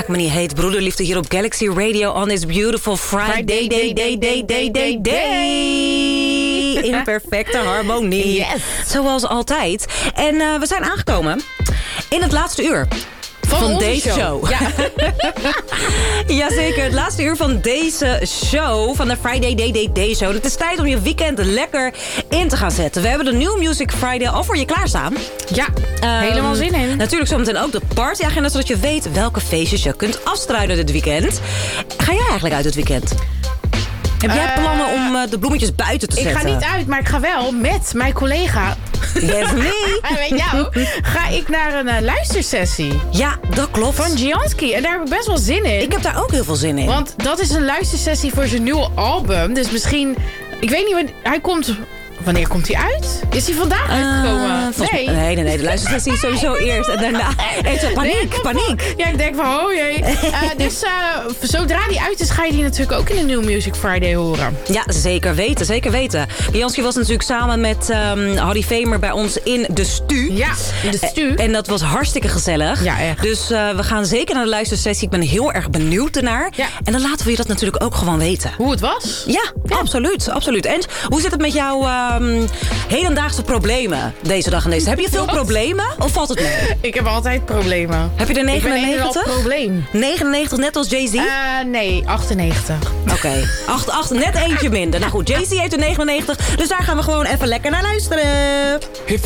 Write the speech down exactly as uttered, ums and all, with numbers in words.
maak me niet heet. Broederliefde hier op Galaxy Radio on this beautiful Friday, day, day, day, day, day, day, day. In perfecte harmonie. Yes. Zoals altijd. En uh, we zijn aangekomen in het laatste uur. Van, van deze deze show. show. Ja. Jazeker, het laatste uur van deze show. Van de Friday Day Day Day Show. Het is tijd om je weekend lekker in te gaan zetten. We hebben de New Music Friday al voor je klaarstaan. Ja, Um, helemaal zin in. Natuurlijk zometeen ook de partyagenda, zodat je weet welke feestjes je kunt afstruinen dit weekend. Ga jij eigenlijk uit het weekend? Heb jij Uh, plannen om uh, de bloemetjes buiten te Ik zetten? ga niet uit, maar ik ga wel met mijn collega. Yes, me. En met jou ga ik naar een uh, luistersessie. Ja, dat klopt. Van Gianski. En daar heb ik best wel zin in. Ik heb daar ook heel veel zin in. Want dat is een luistersessie voor zijn nieuwe album. Dus misschien... Ik weet niet wanneer... Hij komt... Wanneer komt hij uit? Is hij vandaag uitgekomen? Uh, volgens- nee. nee, nee, nee. De luistersessie is sowieso eerst. En daarna even paniek, Nee, paniek. Ja, ik denk van, oh jee. Uh, dus uh, zodra die uit is, ga je die natuurlijk ook in de New Music Friday horen. Ja, zeker weten, zeker weten. Janski was natuurlijk samen met um, Harry Vemer bij ons in de Stu. Ja, in de Stu. En dat was hartstikke gezellig. Ja, echt. Dus uh, we gaan zeker naar de luistersessie. Ik ben heel erg benieuwd ernaar. Ja. En dan laten we je dat natuurlijk ook gewoon weten. Hoe het was? Ja, ja, absoluut, absoluut. En hoe zit het met jouw um, hedendaagse problemen deze dag en deze? Heb je veel Wat? problemen of valt het mee? Ik heb altijd problemen. Heb je er Ik ben een negenennegentig? en al probleem. negenennegentig net als Jay-Z? Uh, nee, achtennegentig. Oké, okay. acht, acht, net eentje minder. Nou goed, Jay-Z heeft er negenennegentig, dus daar gaan we gewoon even lekker naar luisteren. If